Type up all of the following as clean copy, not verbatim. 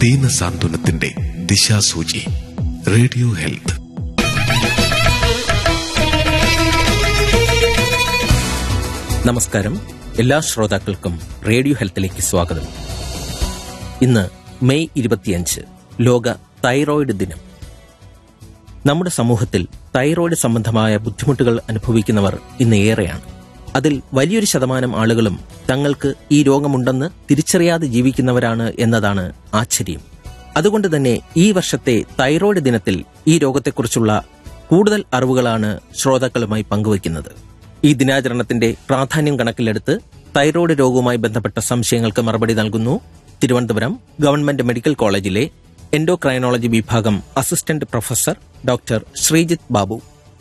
ദീനസാന്ത്വനത്തിന്റെ ദിശാസൂചി. Radio health. നമസ്കാരം. എല്ലാ ശ്രോതാക്കൾക്കും റേഡിയോ ഹെൽത്തിലേക്ക് സ്വാഗതം. ഇന്ന് മെയ് 25, ലോക തൈറോയിഡ് ദിനം. നമ്മുടെ സമൂഹത്തിൽ തൈറോയിഡ് സംബന്ധമായ ബുദ്ധിമുട്ടുകൾ അനുഭവിക്കുന്നവർ ഇന്ന് ഏറെയാണ്. അതിൽ വലിയൊരു ശതമാനം ആളുകളും തങ്ങൾക്ക് ഈ രോഗമുണ്ടെന്ന് തിരിച്ചറിയാതെ ജീവിക്കുന്നവരാണ് എന്നതാണ് ആശ്ചര്യം. അതുകൊണ്ട് തന്നെ ഈ വർഷത്തെ തൈറോയിഡ് ദിനത്തിൽ ഈ രോഗത്തെക്കുറിച്ചുള്ള കൂടുതൽ അറിവുകളാണ് ശ്രോതാക്കളുമായി പങ്കുവയ്ക്കുന്നത്. ഈ ദിനാചരണത്തിന്റെ പ്രാധാന്യം കണക്കിലെടുത്ത് തൈറോയിഡ് രോഗവുമായി ബന്ധപ്പെട്ട സംശയങ്ങൾക്ക് മറുപടി നൽകുന്നു തിരുവനന്തപുരം ഗവൺമെന്റ് മെഡിക്കൽ കോളേജിലെ എൻഡോക്രൈനോളജി വിഭാഗം assistant professor doctor Sreejith Babu.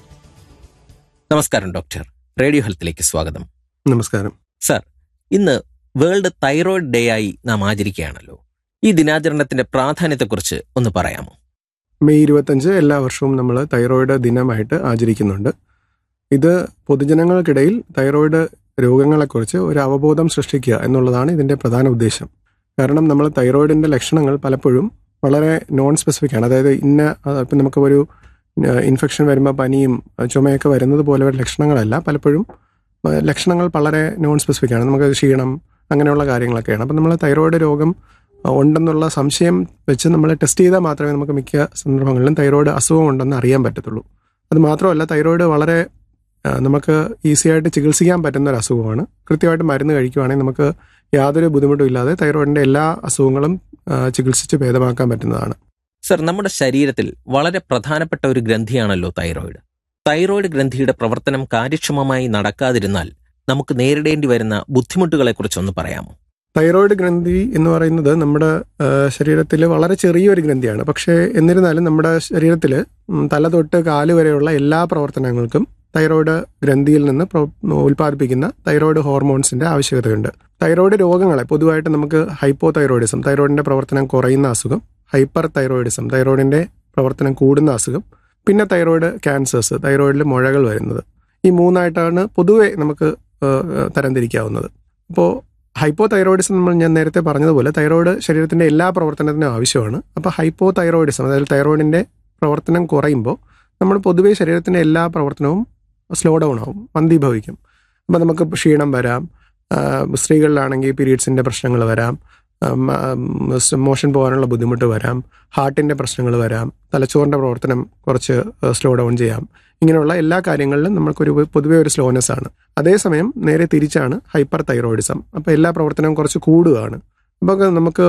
നമസ്കാരം ഡോക്ടർ. റേഡിയോ ഹെൽത്തിലേക്ക് സ്വാഗതം. നമസ്കാരം സർ, ഇന്ന് വേൾഡ് തൈറോയിഡ് ഡേ ആയി നാം ആചരിക്കുകയാണല്ലോ. ഈ ദിനാചരണത്തിന്റെ പ്രാധാന്യത്തെക്കുറിച്ച് ഒന്ന് പറയാമോ? മെയ് 25 എല്ലാ വർഷവും നമ്മൾ തൈറോയിഡ് ദിനമായിട്ട് ആചരിക്കുന്നുണ്ട്. ഇത് പൊതുജനങ്ങൾക്കിടയിൽ തൈറോയിഡ് രോഗങ്ങളെക്കുറിച്ച് ഒരു അവബോധം സൃഷ്ടിക്കുക എന്നുള്ളതാണ് ഇതിൻ്റെ പ്രധാന ഉദ്ദേശം. കാരണം നമ്മൾ തൈറോയിഡിൻ്റെ ലക്ഷണങ്ങൾ പലപ്പോഴും വളരെ നോൺ സ്പെസിഫിക് ആണ്. അതായത് ഇപ്പം നമുക്ക് ഒരു ഇൻഫെക്ഷൻ വരുമ്പോൾ പനിയും ചുമയൊക്കെ വരുന്നത് പോലെ ഒരു ലക്ഷണങ്ങളല്ല. പലപ്പോഴും ലക്ഷണങ്ങൾ വളരെ നോൺ സ്പെസിഫിക് ആണ്. നമുക്ക് ക്ഷീണം അങ്ങനെയുള്ള കാര്യങ്ങളൊക്കെയാണ്. അപ്പം നമ്മൾ തൈറോയിഡ് രോഗം ഉണ്ടെന്നുള്ള സംശയം വെച്ച് നമ്മൾ ടെസ്റ്റ് ചെയ്താൽ മാത്രമേ നമുക്ക് മിക്ക സന്ദർഭങ്ങളിലും തൈറോയിഡ് അസുഖം ഉണ്ടെന്ന് അറിയാൻ പറ്റത്തുള്ളൂ. അത് മാത്രമല്ല, തൈറോയിഡ് വളരെ നമുക്ക് ഈസിയായിട്ട് ചികിത്സിക്കാൻ പറ്റുന്ന ഒരു അസുഖമാണ്. കൃത്യമായിട്ട് മരുന്ന് കഴിക്കുകയാണെങ്കിൽ നമുക്ക് യാതൊരു ബുദ്ധിമുട്ടും ഇല്ലാതെ തൈറോയിഡിൻ്റെ എല്ലാ അസുഖങ്ങളും ചികിത്സിച്ച് ഭേദമാക്കാൻ പറ്റുന്നതാണ്. സർ, നമ്മുടെ ശരീരത്തിൽ വളരെ പ്രധാനപ്പെട്ട ഒരു ഗ്രന്ഥിയാണല്ലോ തൈറോയിഡ്. തൈറോയിഡ് ഗ്രന്ഥിയുടെ പ്രവർത്തനം കാര്യക്ഷമമായി നടക്കാതിരുന്നാൽ നമുക്ക് നേരിടേണ്ടി വരുന്ന ബുദ്ധിമുട്ടുകളെക്കുറിച്ചൊന്ന് പറയാമോ? തൈറോയിഡ് ഗ്രന്ഥി എന്ന് പറയുന്നത് നമ്മുടെ ശരീരത്തിൽ വളരെ ചെറിയൊരു ഗ്രന്ഥിയാണ്. പക്ഷേ എന്നിരുന്നാലും നമ്മുടെ ശരീരത്തിൽ തല തൊട്ട് കാല് വരെയുള്ള എല്ലാ പ്രവർത്തനങ്ങൾക്കും തൈറോയിഡ് ഗ്രന്ഥിയിൽ നിന്ന് ഉൽപ്പാദിപ്പിക്കുന്ന തൈറോയിഡ് ഹോർമോൺസിന്റെ ആവശ്യകതയുണ്ട്. തൈറോയിഡ് രോഗങ്ങളെ പൊതുവായിട്ട് നമുക്ക് ഹൈപ്പോ തൈറോയിഡിസം, തൈറോയിഡിന്റെ പ്രവർത്തനം കുറയുന്ന അസുഖം, ഹൈപ്പർ തൈറോയിഡിസം, തൈറോയിഡിന്റെ പ്രവർത്തനം കൂടുന്ന അസുഖം, പിന്നെ തൈറോയിഡ് ക്യാൻസേഴ്സ്, തൈറോയിഡിൽ മുഴകൾ വരുന്നത്. ഈ മൂന്നായിട്ടാണ് പൊതുവെ നമുക്ക് തരംതിരിക്കാവുന്നത്. അപ്പോൾ ഹൈപ്പോ തൈറോയിഡിസം ഞാൻ നേരത്തെ പറഞ്ഞതുപോലെ തൈറോയിഡ് ശരീരത്തിന്റെ എല്ലാ പ്രവർത്തനത്തിനും ആവശ്യമാണ്. അപ്പോൾ ഹൈപ്പോ തൈറോയിഡിസം, അതായത് തൈറോയിഡിന്റെ പ്രവർത്തനം കുറയുമ്പോൾ നമ്മൾ പൊതുവെ ശരീരത്തിന്റെ എല്ലാ പ്രവർത്തനവും സ്ലോ ഡൗൺ ആവും, മന്ദീഭവിക്കും. അപ്പോൾ നമുക്ക് ക്ഷീണം വരാം, സ്ത്രീകളിലാണെങ്കിൽ പീരീഡ്സിൻ്റെ പ്രശ്നങ്ങൾ വരാം, മോഷൻ പോകാനുള്ള ബുദ്ധിമുട്ട് വരാം, ഹാർട്ടിൻ്റെ പ്രശ്നങ്ങൾ വരാം, തലച്ചോറിൻ്റെ പ്രവർത്തനം കുറച്ച് സ്ലോ ഡൗൺ ചെയ്യാം. ഇങ്ങനെയുള്ള എല്ലാ കാര്യങ്ങളിലും നമുക്കൊരു പൊതുവെ ഒരു സ്ലോനെസ് ആണ്. അതേസമയം നേരെ തിരിച്ചാണ് ഹൈപ്പർ തൈറോയിഡിസം. അപ്പോൾ എല്ലാ പ്രവർത്തനവും കുറച്ച് കൂടുകയാണ്. അപ്പോൾ നമുക്ക്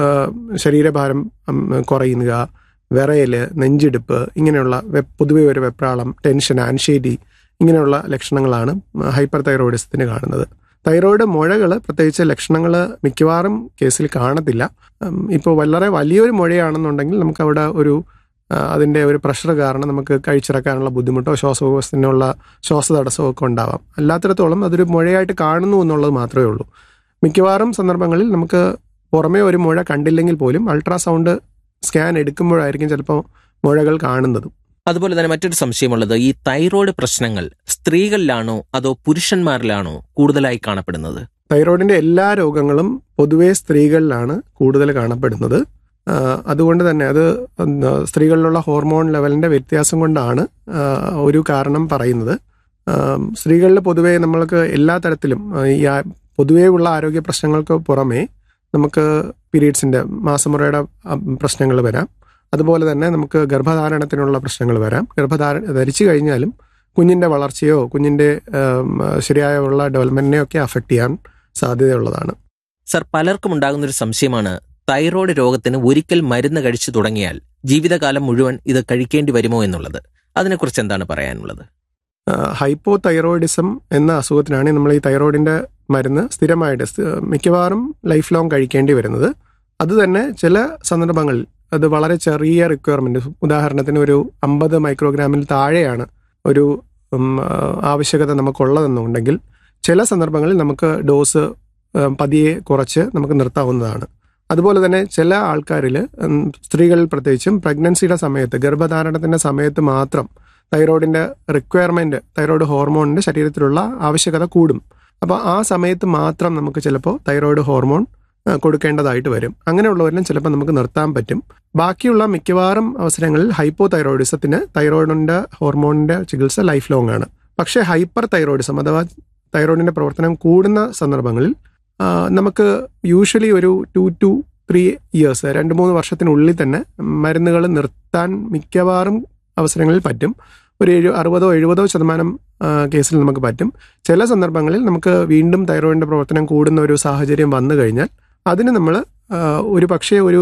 ശരീരഭാരം കുറയുക, വിറയൽ, നെഞ്ചിടിപ്പ്, ഇങ്ങനെയുള്ള പൊതുവെ ഒരു വെപ്രാളം, ടെൻഷൻ, ആൻഷൈറ്റി, ഇങ്ങനെയുള്ള ലക്ഷണങ്ങളാണ് ഹൈപ്പർ തൈറോയിഡിസത്തിന് കാണുന്നത്. തൈറോയിഡ് മുഴകൾ പ്രത്യേകിച്ച് ലക്ഷണങ്ങൾ മിക്കവാറും കേസിൽ കാണത്തില്ല. ഇപ്പോൾ വളരെ വലിയൊരു മുഴയാണെന്നുണ്ടെങ്കിൽ നമുക്ക് അവിടെ അതിൻ്റെ ഒരു പ്രഷർ കാരണം നമുക്ക് കഴിച്ചിറക്കാനുള്ള ബുദ്ധിമുട്ടോ ശ്വാസകോശത്തിനുള്ള ശ്വാസതടസ്സമോ ഒക്കെ ഉണ്ടാവാം. അല്ലാത്തിടത്തോളം അതൊരു മുഴയായിട്ട് കാണുന്നു എന്നുള്ളത് മാത്രമേ ഉള്ളൂ. മിക്കവാറും സന്ദർഭങ്ങളിൽ നമുക്ക് പുറമേ ഒരു മുഴ കണ്ടില്ലെങ്കിൽ പോലും അൾട്രാസൗണ്ട് സ്കാൻ എടുക്കുമ്പോഴായിരിക്കും ചിലപ്പോൾ മുഴകൾ കാണുന്നതും. അതുപോലെ തന്നെ മറ്റൊരു സംശയമുള്ളത്, ഈ തൈറോയിഡ് പ്രശ്നങ്ങൾ സ്ത്രീകളിലാണോ അതോ പുരുഷന്മാരിലാണോ കൂടുതലായി കാണപ്പെടുന്നത്? തൈറോയിഡിന്റെ എല്ലാ രോഗങ്ങളും പൊതുവെ സ്ത്രീകളിലാണ് കൂടുതൽ കാണപ്പെടുന്നത്. അതുകൊണ്ട് തന്നെ അത് സ്ത്രീകളിലുള്ള ഹോർമോൺ ലെവലിന്റെ വ്യത്യാസം കൊണ്ടാണ് ഒരു കാരണം പറയുന്നത്. സ്ത്രീകളിൽ പൊതുവെ നമ്മൾക്ക് എല്ലാ തരത്തിലും ഈ പൊതുവേ ഉള്ള ആരോഗ്യ പ്രശ്നങ്ങൾക്ക് പുറമേ നമുക്ക് പീരീഡ്സിന്റെ മാസമുറയുടെ പ്രശ്നങ്ങൾ വരാം. അതുപോലെ തന്നെ നമുക്ക് ഗർഭധാരണത്തിനുള്ള പ്രശ്നങ്ങൾ വരാം. ധരിച്ചു കഴിഞ്ഞാലും കുഞ്ഞിൻ്റെ വളർച്ചയോ കുഞ്ഞിൻ്റെ ശരിയായുള്ള ഡെവലപ്മെന്റിനെയോ ഒക്കെ അഫക്റ്റ് ചെയ്യാൻ സാധ്യതയുള്ളതാണ്. സർ, പലർക്കും ഉണ്ടാകുന്നൊരു സംശയമാണ് തൈറോയ്ഡ് രോഗത്തിന് ഒരിക്കൽ മരുന്ന് കഴിച്ചു തുടങ്ങിയാൽ ജീവിതകാലം മുഴുവൻ ഇത് കഴിക്കേണ്ടി വരുമോ എന്നുള്ളത്. അതിനെക്കുറിച്ച് എന്താണ് പറയാനുള്ളത്? ഹൈപ്പോ തൈറോയിഡിസം എന്ന അസുഖത്തിനാണ് നമ്മൾ ഈ തൈറോയിഡിന്റെ മരുന്ന് സ്ഥിരമായിട്ട് മിക്കവാറും ലൈഫ് ലോങ് കഴിക്കേണ്ടി വരുന്നത്. അത് തന്നെ ചില സന്ദർഭങ്ങളിൽ അത് വളരെ ചെറിയ റിക്വയർമെന്റ്, ഉദാഹരണത്തിന് ഒരു 50 മൈക്രോഗ്രാമിൽ താഴെയാണ് ഒരു ആവശ്യകത നമുക്കുള്ളതെന്നുണ്ടെങ്കിൽ ചില സന്ദർഭങ്ങളിൽ നമുക്ക് ഡോസ് പതിയെ കുറച്ച് നമുക്ക് നിർത്താവുന്നതാണ്. അതുപോലെ തന്നെ ചില ആൾക്കാരിൽ, സ്ത്രീകളിൽ പ്രത്യേകിച്ചും പ്രഗ്നൻസിയുടെ സമയത്ത്, ഗർഭധാരണത്തിന്റെ സമയത്ത് മാത്രം തൈറോയിഡിന്റെ റിക്വയർമെന്റ്, തൈറോയിഡ് ഹോർമോണിന്റെ ശരീരത്തിലുള്ള ആവശ്യകത കൂടും. അപ്പോൾ ആ സമയത്ത് മാത്രം നമുക്ക് ചിലപ്പോൾ തൈറോയിഡ് ഹോർമോൺ കൊടുക്കേണ്ടതായിട്ട് വരും. അങ്ങനെയുള്ളവരിലും ചിലപ്പോൾ നമുക്ക് നിർത്താൻ പറ്റും. ബാക്കിയുള്ള മിക്കവാറും അവസരങ്ങളിൽ ഹൈപ്പോ തൈറോയിഡിസത്തിന് തൈറോയിഡിൻ്റെ ഹോർമോണിൻ്റെ ചികിത്സ ലൈഫ് ലോങ് ആണ്. പക്ഷേ ഹൈപ്പർ തൈറോയിഡിസം അഥവാ തൈറോയിഡിൻ്റെ പ്രവർത്തനം കൂടുന്ന സന്ദർഭങ്ങളിൽ നമുക്ക് യൂഷ്വലി ഒരു 2 to 3 years 2-3 വർഷത്തിനുള്ളിൽ തന്നെ മരുന്നുകൾ നിർത്താൻ മിക്കവാറും അവസരങ്ങളിൽ പറ്റും. ഒരു 60-70% കേസിൽ നമുക്ക് പറ്റും. ചില സന്ദർഭങ്ങളിൽ നമുക്ക് വീണ്ടും തൈറോയിഡിൻ്റെ പ്രവർത്തനം കൂടുന്ന ഒരു സാഹചര്യം വന്നു കഴിഞ്ഞാൽ അതിന് നമ്മൾ ഒരു പക്ഷേ ഒരു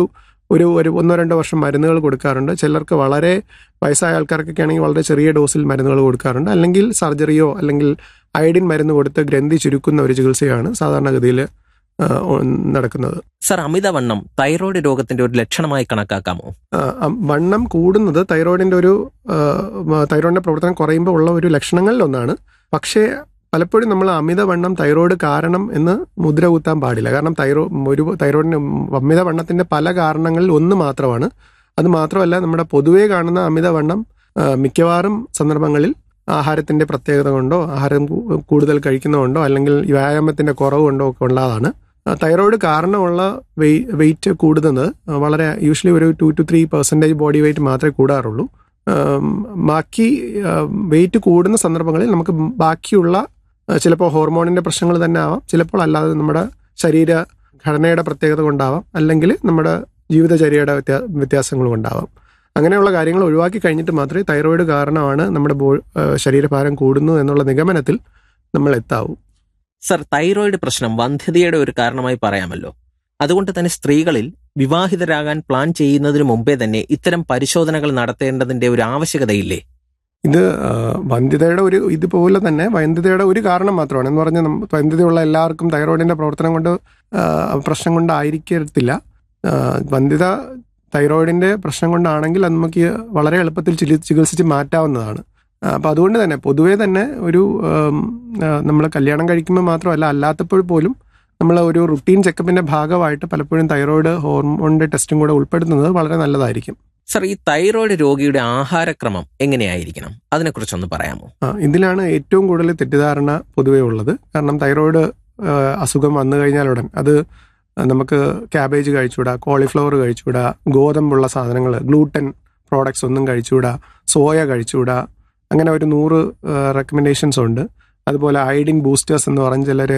1-2 വർഷം മരുന്നുകൾ കൊടുക്കാറുണ്ട്. ചിലർക്ക് വളരെ വയസ്സായ ആൾക്കാർക്കൊക്കെ ആണെങ്കിൽ വളരെ ചെറിയ ഡോസിൽ മരുന്നുകൾ കൊടുക്കാറുണ്ട്. അല്ലെങ്കിൽ സർജറിയോ അല്ലെങ്കിൽ അയഡിൻ മരുന്ന് കൊടുത്ത് ഗ്രന്ഥി ചുരുക്കുന്ന ഒരു ചികിത്സയാണ് സാധാരണഗതിയിൽ നടക്കുന്നത്. സർ, അമിതവണ്ണം തൈറോയ്ഡ് രോഗത്തിന്റെ ഒരു ലക്ഷണമായി കണക്കാക്കാമോ? വണ്ണം കൂടുന്നത് തൈറോയിഡിന്റെ പ്രവർത്തനം കുറയുമ്പോൾ ഉള്ള ഒരു ലക്ഷണങ്ങളിൽ ഒന്നാണ്. പക്ഷേ പലപ്പോഴും നമ്മൾ അമിതവണ്ണം തൈറോയ്ഡ് കാരണം എന്ന് മുദ്ര കുത്താൻ പാടില്ല. കാരണം തൈറോയിഡിന് അമിതവണ്ണത്തിന്റെ പല കാരണങ്ങളിൽ ഒന്ന് മാത്രമാണ്. അത് മാത്രമല്ല, നമ്മുടെ പൊതുവേ കാണുന്ന അമിതവണ്ണം മിക്കവാറും സന്ദർഭങ്ങളിൽ ആഹാരത്തിന്റെ പ്രത്യേകത കൊണ്ടോ ആഹാരം കൂടുതൽ കഴിക്കുന്നതുകൊണ്ടോ അല്ലെങ്കിൽ വ്യായാമത്തിന്റെ കുറവ് കൊണ്ടോ ഒക്കെ ഉള്ളതാണ്. തൈറോയിഡ് കാരണമുള്ള വെയിറ്റ് കൂടുന്നത് വളരെ യൂഷ്വലി ഒരു 2 to 3% ബോഡി വെയിറ്റ് മാത്രമേ കൂടാറുള്ളൂ. ബാക്കി വെയിറ്റ് കൂടുന്ന സന്ദർഭങ്ങളിൽ നമുക്ക് ബാക്കിയുള്ള ചിലപ്പോൾ ഹോർമോണിന്റെ പ്രശ്നങ്ങൾ തന്നെ ആവാം, ചിലപ്പോൾ അല്ലാതെ നമ്മുടെ ശരീര ഘടനയുടെ പ്രത്യേകത കൊണ്ടാവാം, അല്ലെങ്കിൽ നമ്മുടെ ജീവിതചര്യയുടെ വ്യത്യാസങ്ങൾ കൊണ്ടാവാം. അങ്ങനെയുള്ള കാര്യങ്ങൾ ഒഴിവാക്കി കഴിഞ്ഞിട്ട് മാത്രമേ തൈറോയിഡ് കാരണമാണ് നമ്മുടെ ശരീരഭാരം കൂടുന്നു എന്നുള്ള നിഗമനത്തിൽ നമ്മൾ എത്താവൂ. സർ, തൈറോയിഡ് പ്രശ്നം വന്ധ്യതയുടെ ഒരു കാരണമായി പറയാമല്ലോ. അതുകൊണ്ട് തന്നെ സ്ത്രീകളിൽ വിവാഹിതരാകാൻ പ്ലാൻ ചെയ്യുന്നതിന് മുമ്പേ തന്നെ ഇത്തരം പരിശോധനകൾ നടത്തേണ്ടതിന്റെ ഒരു ആവശ്യകതയില്ലേ? ഇത് വന്ധ്യതയുടെ ഇതുപോലെ തന്നെ വന്ധ്യതയുടെ ഒരു കാരണം മാത്രമാണ്. എന്ന് പറഞ്ഞാൽ വന്ധ്യതയുള്ള എല്ലാവർക്കും തൈറോയിഡിന്റെ പ്രവർത്തനം കൊണ്ട് പ്രശ്നം കൊണ്ടായിരിക്കത്തില്ല. വന്ധ്യത തൈറോയിഡിന്റെ പ്രശ്നം കൊണ്ടാണെങ്കിൽ അത് നമുക്ക് വളരെ എളുപ്പത്തിൽ ചികിത്സിച്ച് മാറ്റാവുന്നതാണ്. അപ്പം അതുകൊണ്ട് തന്നെ പൊതുവേ തന്നെ നമ്മൾ കല്യാണം കഴിക്കുമ്പോൾ മാത്രമല്ല, അല്ലാത്തപ്പോൾ പോലും നമ്മൾ ഒരു റുട്ടീൻ ചെക്കപ്പിന്റെ ഭാഗമായിട്ട് പലപ്പോഴും തൈറോയിഡ് ഹോർമോണിന്റെ ടെസ്റ്റും കൂടെ ഉൾപ്പെടുത്തുന്നത് വളരെ നല്ലതായിരിക്കും. സർ, ഈ തൈറോയിഡ് രോഗിയുടെ ആഹാരക്രമം എങ്ങനെയായിരിക്കണം? അതിനെക്കുറിച്ചൊന്ന് പറയാമോ? ഇതിലാണ് ഏറ്റവും കൂടുതൽ തെറ്റിദ്ധാരണ പൊതുവേ ഉള്ളത്. കാരണം തൈറോയിഡ് അസുഖം വന്നു കഴിഞ്ഞാൽ ഉടൻ അത് നമുക്ക് ക്യാബേജ് കഴിച്ചുകൂടാ, കോളിഫ്ലവർ കഴിച്ചുകൂടാ, ഗോതമ്പുള്ള സാധനങ്ങൾ, ഗ്ലൂട്ടൻ പ്രോഡക്ട്സ് ഒന്നും കഴിച്ചുകൂടാ, സോയ കഴിച്ചുകൂടാ, അങ്ങനെ ഒരു 100 റെക്കമെൻഡേഷൻസ് ഉണ്ട്. അതുപോലെ അയഡിൻ ബൂസ്റ്റേഴ്സ് എന്ന് പറഞ്ഞ് ചിലർ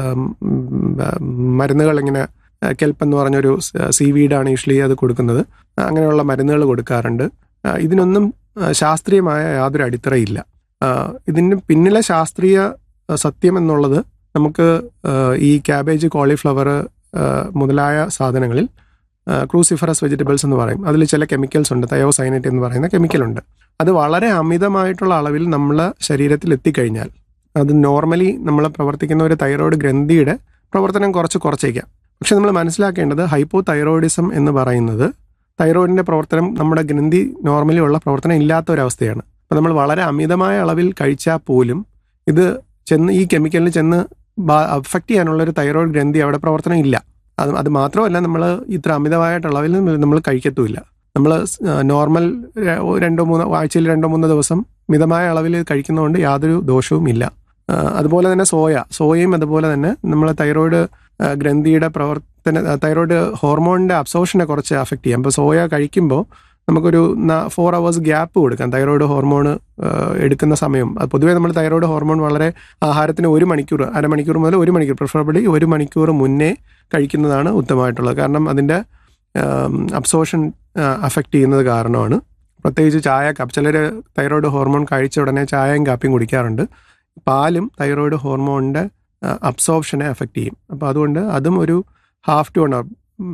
മരുന്നുകൾ ഇങ്ങനെ കെൽപ്പ് എന്ന് പറഞ്ഞൊരു സീവീഡാണ് യൂഷ്വലി അത് കൊടുക്കുന്നത്. അങ്ങനെയുള്ള മരുന്നുകൾ കൊടുക്കാറുണ്ട്. ഇതിനൊന്നും ശാസ്ത്രീയമായ യാതൊരു അടിത്തറയില്ല. ഇതിന് പിന്നിലെ ശാസ്ത്രീയ സത്യം എന്നുള്ളത് നമുക്ക് ഈ ക്യാബേജ്, കോളിഫ്ലവർ മുതലായ സാധനങ്ങളിൽ ക്രൂസിഫറസ് വെജിറ്റബിൾസ് എന്ന് പറയും. അതിൽ ചില കെമിക്കൽസ് ഉണ്ട്, തയോസൈനേറ്റ് എന്ന് പറയുന്ന കെമിക്കലുണ്ട്. അത് വളരെ അമിതമായിട്ടുള്ള അളവിൽ നമ്മളെ ശരീരത്തിൽ എത്തിക്കഴിഞ്ഞാൽ അത് നോർമലി നമ്മൾ പ്രവർത്തിക്കുന്ന ഒരു തൈറോയ്ഡ് ഗ്രന്ഥിയുടെ പ്രവർത്തനം കുറച്ചേക്കാം. പക്ഷെ നമ്മൾ മനസ്സിലാക്കേണ്ടത് ഹൈപ്പോ തൈറോയിഡിസം എന്ന് പറയുന്നത് തൈറോയിഡിന്റെ പ്രവർത്തനം നമ്മുടെ ഗ്രന്ഥി നോർമലി ഉള്ള പ്രവർത്തനം ഇല്ലാത്ത ഒരവസ്ഥയാണ്. അപ്പം നമ്മൾ വളരെ അമിതമായ അളവിൽ കഴിച്ചാൽ പോലും ഇത് ഈ കെമിക്കലിന് ചെന്ന് അഫക്റ്റ് ചെയ്യാനുള്ളൊരു തൈറോയിഡ് ഗ്രന്ഥി അവിടെ പ്രവർത്തനം ഇല്ല. അത് മാത്രമല്ല, നമ്മൾ ഇത്ര അമിതമായിട്ടുള്ള അളവിൽ നമ്മൾ കഴിക്കത്തുമില്ല. നമ്മൾ നോർമൽ 2-3 ആഴ്ചയിൽ 2-3 ദിവസം മിതമായ അളവിൽ കഴിക്കുന്നതുകൊണ്ട് യാതൊരു ദോഷവും ഇല്ല. അതുപോലെ തന്നെ സോയയും അതുപോലെ തന്നെ നമ്മൾ തൈറോയിഡ് ഗ്രന്ഥിയുടെ തൈറോയിഡ് ഹോർമോണിന്റെ അബ്സോർഷനെ കുറച്ച് അഫക്റ്റ് ചെയ്യാം. അപ്പോൾ സോയ കഴിക്കുമ്പോൾ നമുക്കൊരു 4 hours ഗ്യാപ്പ് കൊടുക്കാം തൈറോയിഡ് ഹോർമോൺ എടുക്കുന്ന സമയം. പൊതുവേ നമ്മൾ തൈറോയിഡ് ഹോർമോൺ വളരെ ആഹാരത്തിന് 1 മണിക്കൂർ, അരമണിക്കൂർ മുതൽ 1 മണിക്കൂർ, പ്രിഫറബിളി 1 മണിക്കൂർ മുന്നേ കഴിക്കുന്നതാണ് ഉത്തമമായിട്ടുള്ളത്. കാരണം അതിൻ്റെ അബ്സോർഷൻ അഫക്റ്റ് ചെയ്യുന്നത് കാരണമാണ്. പ്രത്യേകിച്ച് ചിലർ തൈറോയിഡ് ഹോർമോൺ കഴിച്ച ഉടനെ ചായയും കാപ്പിയും കുടിക്കാറുണ്ട്. പാലും തൈറോയിഡ് ഹോർമോണിൻ്റെ അബ്സോർപ്ഷനെ അഫക്റ്റ് ചെയ്യും. അപ്പോൾ അതുകൊണ്ട് അതും ഒരു 1/2 to 1 hour,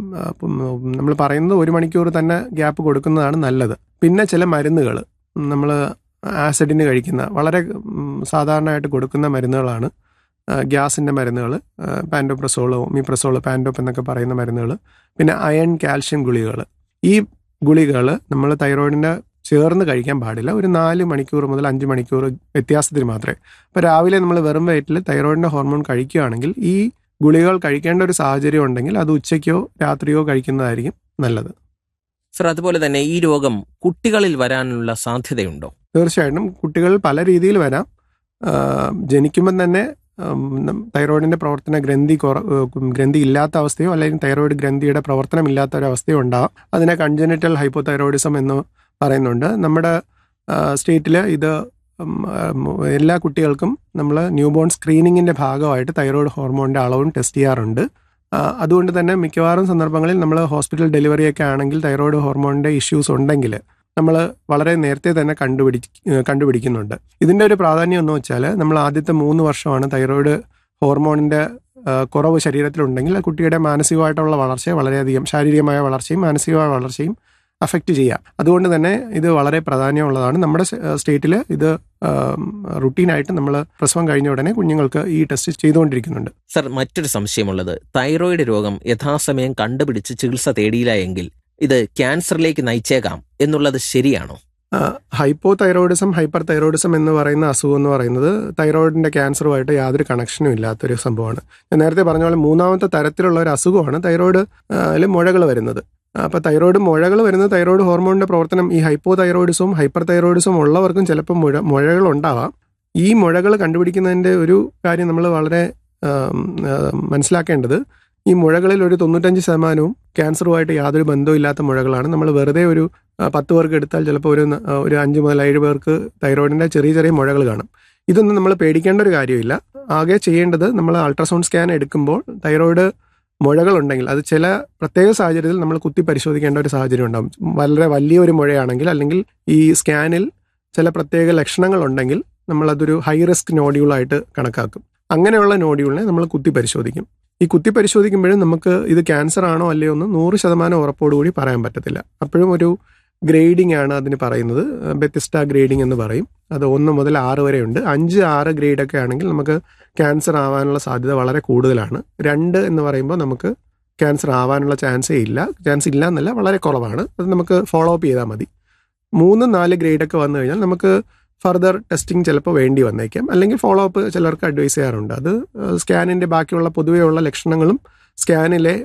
നമ്മൾ പറയുന്നത് 1 മണിക്കൂർ തന്നെ ഗ്യാപ്പ് കൊടുക്കുന്നതാണ് നല്ലത്. പിന്നെ ചില മരുന്നുകൾ നമ്മൾ ആസിഡിന് കഴിക്കുന്ന വളരെ സാധാരണയായിട്ട് കൊടുക്കുന്ന മരുന്നുകളാണ് ഗ്യാസിൻ്റെ മരുന്നുകൾ, പാൻഡോപ്രസോള്, ഒമിപ്രസോള്, പാൻഡോപ്പ് എന്നൊക്കെ പറയുന്ന മരുന്നുകൾ. പിന്നെ അയൺ, കാൽഷ്യം ഗുളികകൾ. ഈ ഗുളികകൾ നമ്മൾ തൈറോയിഡിൻ്റെ ചേർന്ന് കഴിക്കാൻ പാടില്ല. ഒരു 4 മണിക്കൂർ മുതൽ 5 മണിക്കൂർ വ്യത്യാസത്തിൽ മാത്രമേ. അപ്പോൾ രാവിലെ നമ്മൾ വെറും വയറ്റിൽ തൈറോയിഡിൻ്റെ ഹോർമോൺ കഴിക്കുകയാണെങ്കിൽ ഈ ഗുളികകൾ കഴിക്കേണ്ട ഒരു സാഹചര്യം ഉണ്ടെങ്കിൽ അത് ഉച്ചയ്ക്കോ രാത്രിയോ കഴിക്കുന്നതായിരിക്കും നല്ലത്. സർ, അതുപോലെ തന്നെ ഈ രോഗം കുട്ടികളിൽ വരാനുള്ള സാധ്യതയുണ്ടോ? തീർച്ചയായിട്ടും കുട്ടികൾ പല രീതിയിൽ വരാം. ജനിക്കുമ്പം തന്നെ തൈറോയിഡിൻ്റെ പ്രവർത്തന ഗ്രന്ഥി ഇല്ലാത്ത അവസ്ഥയോ അല്ലെങ്കിൽ തൈറോയിഡ് ഗ്രന്ഥിയുടെ പ്രവർത്തനം ഇല്ലാത്ത ഒരു അവസ്ഥയോ ഉണ്ടാവാം. അതിനെ കൺജനിറ്റൽ ഹൈപ്പോതൈറോയിഡിസം എന്ന് പറയുന്നുണ്ട്. നമ്മുടെ സ്റ്റേറ്റിൽ ഇത് എല്ലാ കുട്ടികൾക്കും നമ്മൾ ന്യൂബോൺ സ്ക്രീനിങ്ങിൻ്റെ ഭാഗമായിട്ട് തൈറോയിഡ് ഹോർമോണിൻ്റെ അളവും ടെസ്റ്റ് ചെയ്യാറുണ്ട്. അതുകൊണ്ട് തന്നെ മിക്കവാറും സന്ദർഭങ്ങളിൽ നമ്മൾ ഹോസ്പിറ്റൽ ഡെലിവറിയൊക്കെ ആണെങ്കിൽ തൈറോയിഡ് ഹോർമോണിൻ്റെ ഇഷ്യൂസ് ഉണ്ടെങ്കിൽ നമ്മൾ വളരെ നേരത്തെ തന്നെ കണ്ടുപിടിക്കുന്നുണ്ട്. ഇതിൻ്റെ ഒരു പ്രാധാന്യം എന്ന് വെച്ചാൽ നമ്മൾ ആദ്യത്തെ 3 വർഷമാണ് തൈറോയിഡ് ഹോർമോണിൻ്റെ കുറവ് ശരീരത്തിലുണ്ടെങ്കിൽ കുട്ടിയുടെ മാനസികമായിട്ടുള്ള വളർച്ചയെ വളരെയധികം ശാരീരികമായ വളർച്ചയും മാനസികമായ വളർച്ചയും അഫക്റ്റ് ചെയ്യാം. അതുകൊണ്ട് തന്നെ ഇത് വളരെ പ്രാധാന്യമുള്ളതാണ്. നമ്മുടെ സ്റ്റേറ്റിൽ ഇത് റുട്ടീനായിട്ട് നമ്മൾ പ്രസവം കഴിഞ്ഞ ഉടനെ കുഞ്ഞുങ്ങൾക്ക് ഈ ടെസ്റ്റ് ചെയ്തുകൊണ്ടിരിക്കുന്നുണ്ട്. സർ, മറ്റൊരു സംശയമുള്ളത്, തൈറോയിഡ് രോഗം യഥാസമയം കണ്ടുപിടിച്ച് ചികിത്സ തേടിയില്ല എങ്കിൽ ഇത് ക്യാൻസറിലേക്ക് നയിച്ചേക്കാം എന്നുള്ളത് ശരിയാണോ? ഹൈപ്പോ തൈറോയിഡിസം, ഹൈപ്പർ തൈറോയിഡിസം എന്ന് പറയുന്ന അസുഖം എന്ന് പറയുന്നത് തൈറോയിഡിന്റെ ക്യാൻസറുമായിട്ട് യാതൊരു കണക്ഷനും ഇല്ലാത്തൊരു സംഭവമാണ്. ഞാൻ നേരത്തെ പറഞ്ഞ പോലെ 3ാമത്തെ തരത്തിലുള്ള ഒരു അസുഖമാണ് തൈറോയിഡിൽ മുഴകൾ വരുന്നത്. അപ്പോൾ തൈറോയിഡ് മുഴകൾ വരുന്നത് തൈറോയിഡ് ഹോർമോണിന്റെ പ്രവർത്തനം ഈ ഹൈപ്പോ തൈറോയിഡിസവും ഹൈപ്പർ തൈറോയിഡിസവും ഉള്ളവർക്കും ചിലപ്പോൾ മുഴകൾ ഉണ്ടാവാം. ഈ മുഴകൾ കണ്ടുപിടിക്കുന്നതിൻ്റെ ഒരു കാര്യം നമ്മൾ വളരെ മനസ്സിലാക്കേണ്ടത്, ഈ മുഴകളിൽ ഒരു 95% ക്യാൻസറുമായിട്ട് യാതൊരു ബന്ധവും ഇല്ലാത്ത മുഴകളാണ്. നമ്മൾ വെറുതെ ഒരു 10 പേർക്ക് എടുത്താൽ ചിലപ്പോൾ ഒരു 5 മുതൽ 7 പേർക്ക് തൈറോയിഡിൻ്റെ ചെറിയ ചെറിയ മുഴകൾ കാണും. ഇതൊന്നും നമ്മൾ പേടിക്കേണ്ട ഒരു കാര്യമില്ല. ആകെ ചെയ്യേണ്ടത്, നമ്മൾ അൾട്രാസൗണ്ട് സ്കാൻ എടുക്കുമ്പോൾ തൈറോയിഡ് മുഴകളുണ്ടെങ്കിൽ അത് ചില പ്രത്യേക സാഹചര്യത്തിൽ നമ്മൾ കുത്തി പരിശോധിക്കേണ്ട ഒരു സാഹചര്യം ഉണ്ടാകും. വളരെ വലിയൊരു മുഴയാണെങ്കിൽ അല്ലെങ്കിൽ ഈ സ്കാനിൽ ചില പ്രത്യേക ലക്ഷണങ്ങൾ ഉണ്ടെങ്കിൽ നമ്മളതൊരു ഹൈ റിസ്ക് നോഡ്യൂളായിട്ട് കണക്കാക്കും. അങ്ങനെയുള്ള നോഡ്യൂളിനെ നമ്മൾ കുത്തി പരിശോധിക്കും. ഈ കുത്തി പരിശോധിക്കുമ്പോഴും നമുക്ക് ഇത് ക്യാൻസർ ആണോ അല്ലയോ എന്ന് 100% ഉറപ്പോടുകൂടി പറയാൻ പറ്റത്തില്ല. അപ്പോഴും ഒരു ഗ്രേഡിംഗ് ആണ് അതിന് പറയുന്നത്. ബെത്തിസ്റ്റ ഗ്രേഡിംഗ് എന്ന് പറയും. അത് 1 മുതൽ 6 വരെ ഉണ്ട്. 5, 6 ഗ്രേഡൊക്കെ ആണെങ്കിൽ നമുക്ക് ക്യാൻസർ ആവാനുള്ള സാധ്യത വളരെ കൂടുതലാണ്. 2 എന്ന് പറയുമ്പോൾ നമുക്ക് ക്യാൻസർ ആവാനുള്ള ചാൻസ് ഇല്ല എന്നല്ല, വളരെ കുറവാണ്. അത് നമുക്ക് ഫോളോ അപ്പ് ചെയ്താൽ മതി. 3, 4 ഗ്രേഡൊക്കെ വന്നു കഴിഞ്ഞാൽ നമുക്ക് ഫർദർ ടെസ്റ്റിംഗ് ചിലപ്പോൾ വേണ്ടി വന്നേക്കാം. അല്ലെങ്കിൽ ഫോളോ അപ്പ് ചിലർക്ക് അഡ്വൈസ് ചെയ്യാറുണ്ട്. അത് സ്കാനിൻ്റെ ബാക്കിയുള്ള പൊതുവെയുള്ള ലക്ഷണങ്ങളും സ്കാനിലെ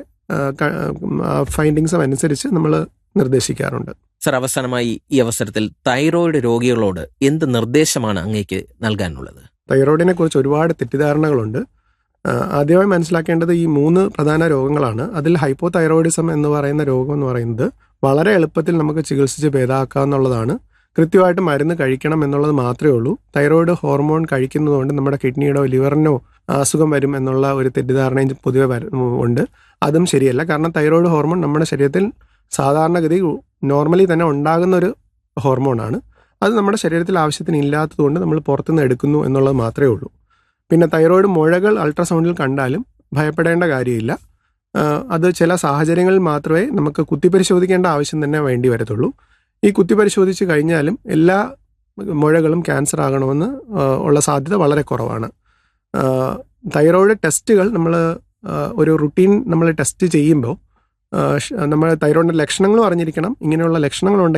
ഫൈൻഡിങ്സും അനുസരിച്ച് നമ്മൾ നിർദ്ദേശിക്കാറുണ്ട്. സർ, അവസാനമായി ഈ അവസരത്തിൽ തൈറോയിഡ് രോഗികളോട് എന്ത് നിർദ്ദേശമാണ് അങ്ങേക്ക് നൽകാനുള്ളത്? തൈറോയിഡിനെ കുറിച്ച് ഒരുപാട് തെറ്റിദ്ധാരണകളുണ്ട്. ആദ്യമായി മനസ്സിലാക്കേണ്ടത് ഈ 3 പ്രധാന രോഗങ്ങളാണ്. അതിൽ ഹൈപ്പോ തൈറോയിഡിസം എന്ന് പറയുന്ന രോഗം എന്ന് പറയുന്നത് വളരെ എളുപ്പത്തിൽ നമുക്ക് ചികിത്സിച്ച് ഭേദമാക്കാവുന്നതാണ്. കൃത്യമായിട്ട് മരുന്ന് കഴിക്കണം എന്നുള്ളത് മാത്രമേ ഉള്ളൂ. തൈറോയിഡ് ഹോർമോൺ കഴിക്കുന്നതുകൊണ്ട് നമ്മുടെ കിഡ്നിയുടെയോ ലിവറിനോ അസുഖം വരും എന്നുള്ള ഒരു തെറ്റിദ്ധാരണയും പൊതുവെ ഉണ്ട്. അതും ശരിയല്ല. കാരണം തൈറോയിഡ് ഹോർമോൺ നമ്മുടെ ശരീരത്തിൽ സാധാരണഗതി നോർമലി തന്നെ ഉണ്ടാകുന്ന ഒരു ഹോർമോണാണ്. അത് നമ്മുടെ ശരീരത്തിൽ ആവശ്യത്തിന് ഇല്ലാത്തതുകൊണ്ട് നമ്മൾ പുറത്തുനിന്ന് എടുക്കുന്നു എന്നുള്ളത് മാത്രമേ ഉള്ളൂ. പിന്നെ തൈറോയിഡ് മുഴകൾ അൾട്രാസൗണ്ടിൽ കണ്ടാലും ഭയപ്പെടേണ്ട കാര്യമില്ല. അത് ചില സാഹചര്യങ്ങളിൽ മാത്രമേ നമുക്ക് കുത്തിപ്പരിശോധിക്കേണ്ട ആവശ്യം തന്നെ വേണ്ടി വരത്തുള്ളൂ. ഈ കുത്തിപ്പരിശോധിച്ച് കഴിഞ്ഞാലും എല്ലാ മുഴകളും ക്യാൻസർ ആകണമെന്ന് ഉള്ള സാധ്യത വളരെ കുറവാണ്. തൈറോയിഡ് ടെസ്റ്റുകൾ നമ്മൾ ഒരു റുട്ടീൻ നമ്മൾ ടെസ്റ്റ് ചെയ്യുമ്പോൾ നമ്മൾ തൈറോയിഡിൻ്റെ ലക്ഷണങ്ങളും അറിഞ്ഞിരിക്കണം. ഇങ്ങനെയുള്ള ലക്ഷണങ്ങളുണ്ടെങ്കിൽ